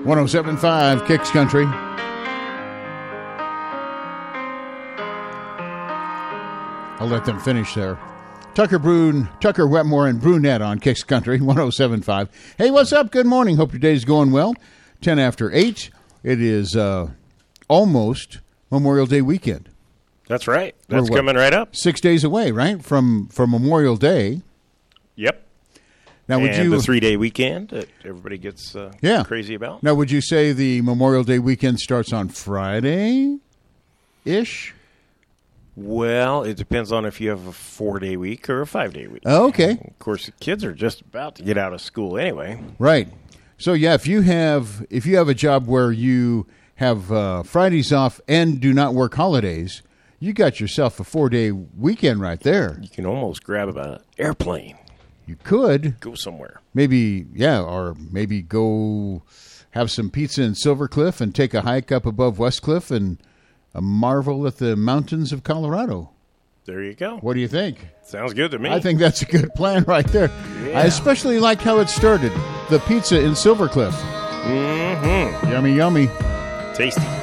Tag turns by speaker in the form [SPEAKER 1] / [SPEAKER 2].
[SPEAKER 1] 107.5 Kicks Country. I'll let them finish there. Tucker Wetmore, and Brunette on Kicks Country, 107.5. Hey, what's up? Good morning. Hope your day's going well. 10 after 8. It is almost Memorial Day weekend.
[SPEAKER 2] That's right. That's coming right up.
[SPEAKER 1] 6 days away, right, from Memorial Day.
[SPEAKER 2] Yep.
[SPEAKER 1] Now, would
[SPEAKER 2] and
[SPEAKER 1] you
[SPEAKER 2] the 3-day weekend that everybody gets crazy about?
[SPEAKER 1] Now, would you say the Memorial Day weekend starts on Friday-ish?
[SPEAKER 2] Well, it depends on if you have a 4-day week or a 5-day week.
[SPEAKER 1] Oh, okay.
[SPEAKER 2] Of course, the kids are just about to get out of school anyway.
[SPEAKER 1] Right. So, yeah, if you have a job where you have Fridays off and do not work holidays, you got yourself a 4-day weekend right there.
[SPEAKER 2] You can almost grab an airplane.
[SPEAKER 1] You could.
[SPEAKER 2] Go somewhere.
[SPEAKER 1] Maybe, or maybe go have some pizza in Silver Cliff and take a hike up above West Cliff and marvel at the mountains of Colorado.
[SPEAKER 2] There you go.
[SPEAKER 1] What do you think?
[SPEAKER 2] Sounds good to me.
[SPEAKER 1] I think that's a good plan right there.
[SPEAKER 2] Yeah.
[SPEAKER 1] I especially like how it started. The pizza in Silver Cliff.
[SPEAKER 2] Mm-hmm.
[SPEAKER 1] Yummy, yummy.
[SPEAKER 2] Tasty.